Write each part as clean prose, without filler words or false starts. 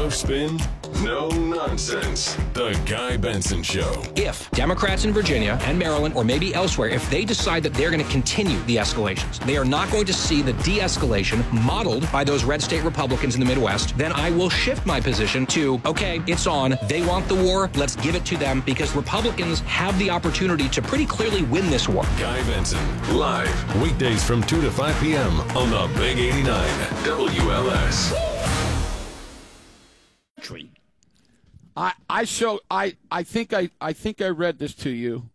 No spin, no nonsense. The Guy Benson Show. If Democrats in Virginia and Maryland, or maybe elsewhere, if they decide that they're going to continue the escalations, they are not going to see the de-escalation modeled by those red state Republicans in the Midwest, then I will shift my position to, okay, it's on. They want the war. Let's give it to them, because Republicans have the opportunity to pretty clearly win this war. Guy Benson, live, weekdays from 2 to 5 p.m. on the Big 89 WLS. I think I read this to you.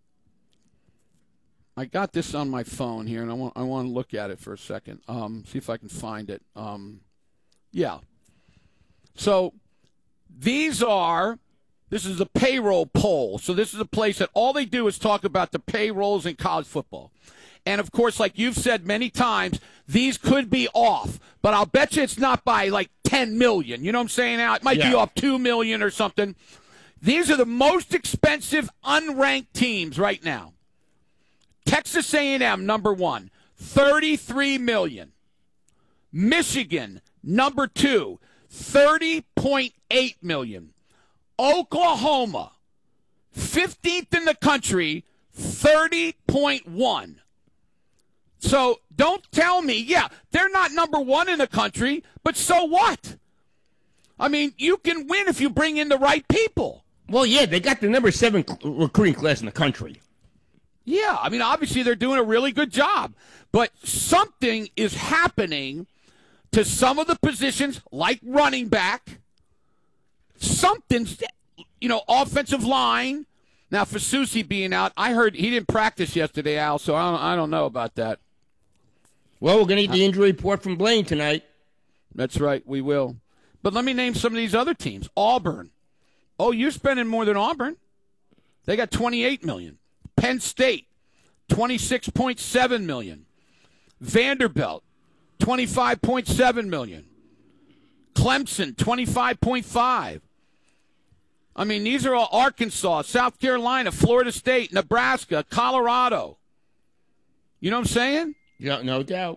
I got this on my phone here, and I want to look at it for a second. See if I can find it. Yeah. So this is a payroll poll. So this is a place that all they do is talk about the payrolls in college football. And, of course, like you've said many times, these could be off. But I'll bet you it's not by, like, 10 million. You know what I'm saying now? It might be off 2 million or something. These are the most expensive unranked teams right now. Texas A&M, number 1, $33 million. Michigan, number 2, $30.8 million. Oklahoma, 15th in the country, $30.1. So don't tell me, they're not number 1 in the country, but so what? I mean, you can win if you bring in the right people. Well, yeah, they got the number 7 recruiting class in the country. Yeah, I mean, obviously they're doing a really good job. But something is happening to some of the positions, like running back. Something's, offensive line. Now, for Susie being out, I heard he didn't practice yesterday, Al, so I don't know about that. Well, we're going to get the injury report from Blaine tonight. That's right, we will. But let me name some of these other teams. Auburn. Oh, you're spending more than Auburn. They got $28 million. Penn State, $26.7 million. Vanderbilt, $25.7 million. Clemson, $25.5. I mean, these are all Arkansas, South Carolina, Florida State, Nebraska, Colorado. You know what I'm saying? Yeah, no doubt.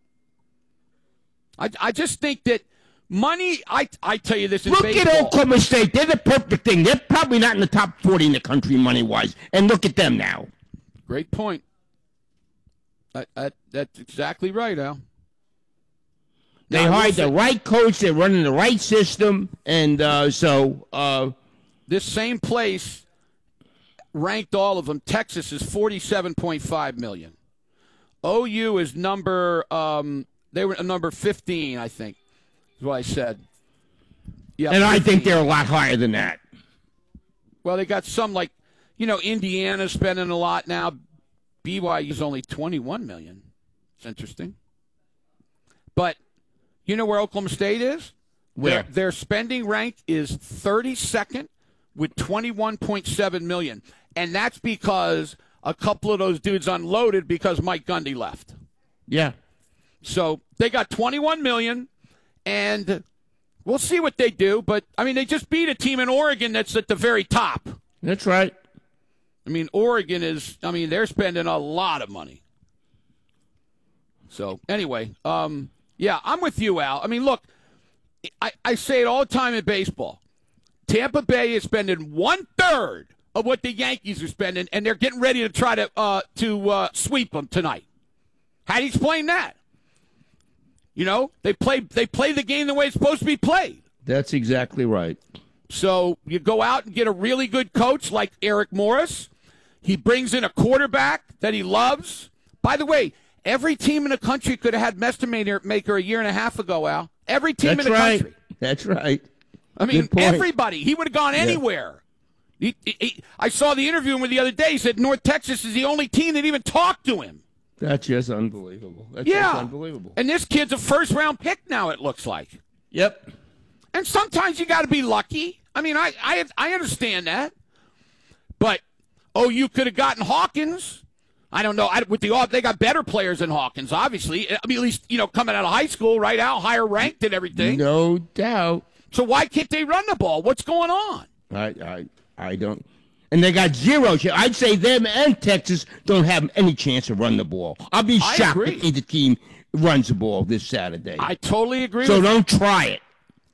I just think that money, I tell you this in look baseball. Look at Oklahoma State. They're the perfect thing. They're probably not in the top 40 in the country money-wise. And look at them now. Great point. That's exactly right, Al. They hired the right coach. They're running the right system. And this same place ranked all of them. Texas is $47.5 million. OU is number they were number 15, I think, is what I said. Yeah, and 15. I think they're a lot higher than that. Well, they got some like, Indiana spending a lot now. BYU's only $21 million. It's interesting. But you know where Oklahoma State is? Where? Their spending rank is 32nd with $21.7 million. And that's because a couple of those dudes unloaded because Mike Gundy left. Yeah. So they got $21 million, and we'll see what they do. But, I mean, they just beat a team in Oregon that's at the very top. That's right. I mean, Oregon they're spending a lot of money. So, anyway, I'm with you, Al. I mean, look, I say it all the time in baseball. Tampa Bay is spending 1/3 of what the Yankees are spending, and they're getting ready to try to sweep them tonight. How do you explain that? They play the game the way it's supposed to be played. That's exactly right. So you go out and get a really good coach like Eric Morris. He brings in a quarterback that he loves. By the way, every team in the country could have had Mestemaker a year and a half ago, Al. Every team in the country. That's right. I mean, everybody. He would have gone anywhere. I saw the interview with him the other day. He said North Texas is the only team that even talked to him. That's just unbelievable. That's just unbelievable. And this kid's a first-round pick now, it looks like. Yep. And sometimes you got to be lucky. I mean, I understand that. But, you could have gotten Hawkins. I don't know. They got better players than Hawkins, obviously. I mean, at least, coming out of high school, right, Al? Higher ranked and everything. No doubt. So why can't they run the ball? What's going on? I don't. And they got zero. I'd say them and Texas don't have any chance to run the ball. I'll be shocked if either team runs the ball this Saturday. I totally agree. So don't try it.